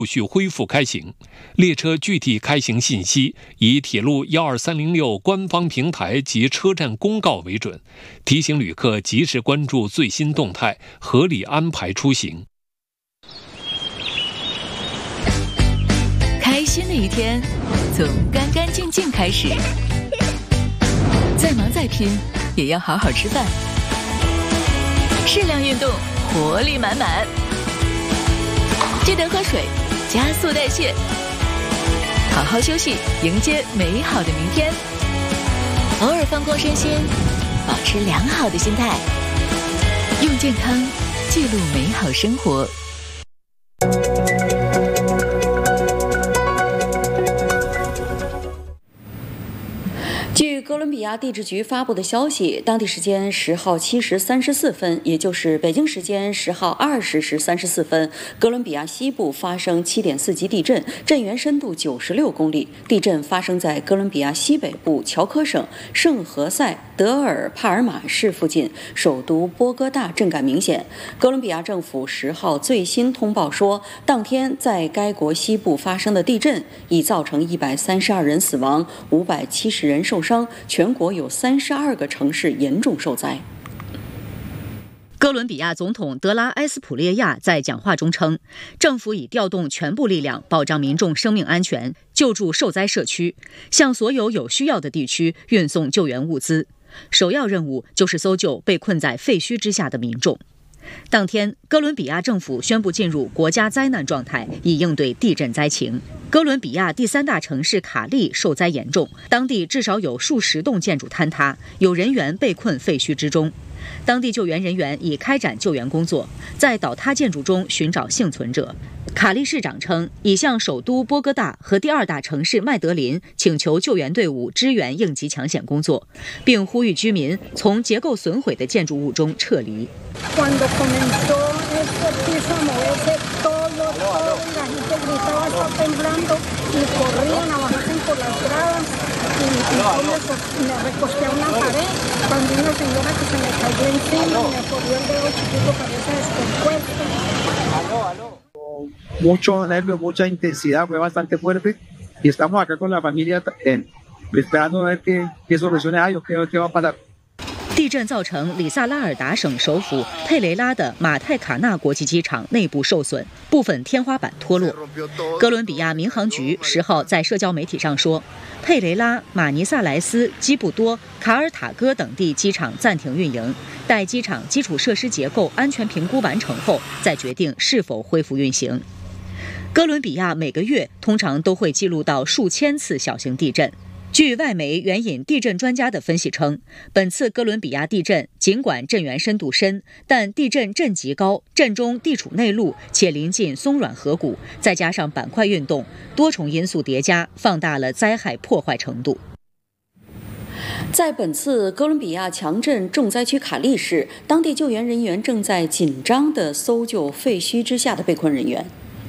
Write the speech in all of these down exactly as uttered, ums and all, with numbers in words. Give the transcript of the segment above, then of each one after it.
陆续恢复开行，列车具体开行信息以铁路一二三零六官方平台及车站公告为准，提醒旅客及时关注最新动态，合理安排出行。 开心的一天从干干净净开始，再忙再拼也要好好吃饭，适量运动，活力满满，记得喝水，加速代谢，好好休息，迎接美好的明天。偶尔放空身心，保持良好的心态，用健康记录美好生活。 据哥伦比亚地质局发布的消息，当地时间十号七时三十四分，也就是北京时间十号二十时三十四分，哥伦比亚西部发生七点四级地震，震源深度九十六公里。地震发生在哥伦比亚西北部乔科省圣何塞德尔帕尔马市附近，首都波哥大震感明显。哥伦比亚政府十号最新通报说，当天在该国西部发生的地震已造成一百三十二人死亡，五百七十人受伤，全国有三十二个城市严重受灾。 哥伦比亚总统德拉埃斯普列亚在讲话中称，政府已调动全部力量保障民众生命安全，救助受灾社区，向所有有需要的地区运送救援物资。首要任务就是搜救被困在废墟之下的民众。当天，哥伦比亚政府宣布进入国家灾难状态，以应对地震灾情。哥伦比亚第三大城市卡利受灾严重，当地至少有数十栋建筑坍塌，有人员被困废墟之中。当地救援人员已开展救援工作，在倒塌建筑中寻找幸存者。卡利市长称，已向首都波哥大和第二大城市麦德林请求救援队伍支援应急抢险工作，并呼吁居民从结构损毁的建筑物中撤离。 Mucho nervio, mucha intensidad, fue bastante fuerte y estamos acá con la familia eh, esperando ver qué, qué soluciones hay o qué, qué va a pasar。 地震造成里萨拉尔达省首府佩雷拉的马泰卡纳国际机场内部受损，部分天花板脱落。哥伦比亚民航局十号在社交媒体上说，佩雷拉、马尼萨莱斯、基布多、卡尔塔戈等地机场暂停运营，待机场基础设施结构安全评估完成后，再决定是否恢复运行。哥伦比亚每个月通常都会记录到数千次小型地震。据外媒援引地震专家的分析称，本次哥伦比亚地震尽管震源深度深，但地震震级高，震中地处内陆且临近松软河谷，再加上板块运动，多重因素叠加，放大了灾害破坏程度。 在本次哥伦比亚强震重灾区卡利市，当地救援人员正在紧张地搜救废墟之下的被困人员。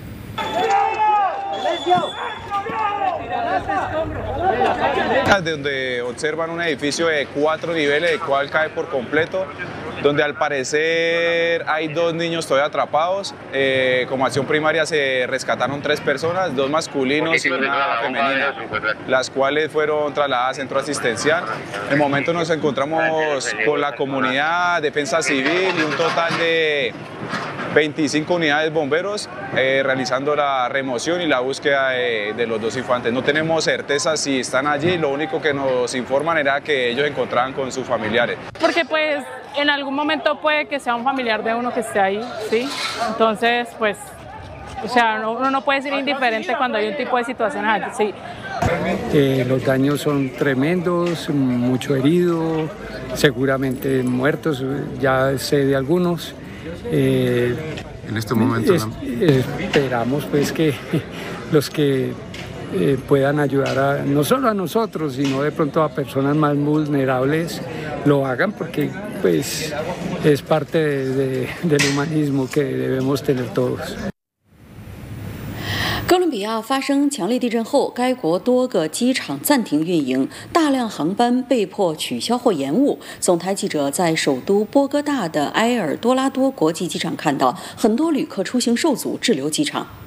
Donde observan un edificio de cuatro niveles, el cual cae por completo, donde al parecer hay dos niños todavía atrapados. Eh, como acción primaria se rescataron tres personas, dos masculinos y una femenina, las cuales fueron trasladadas al centro asistencial. En el momento nos encontramos con la comunidad, defensa civil y un total de veinticinco unidades bomberos eh, realizando la remoción y la búsqueda de, de los dos infantes. No tenemos certeza si están allí, lo único que nos informan era que ellos se encontraban con sus familiares. Porque pues en algún momento puede que sea un familiar de uno que esté ahí, ¿sí? Entonces pues, o sea, uno no puede ser indiferente cuando hay un tipo de situaciones así. Sí. Eh, los daños son tremendos, mucho herido, seguramente muertos, ya sé de algunos. Eh, en este momento es, eh, esperamos pues que los que eh, puedan ayudar a, no solo a nosotros, sino de pronto a personas más vulnerables, lo hagan porque pues es parte de, de, del humanismo que debemos tener todos。 哥伦比亚发生强烈地震后，该国多个机场暂停运营，大量航班被迫取消或延误。总台记者在首都波哥大的埃尔多拉多国际机场看到，很多旅客出行受阻，滞留机场。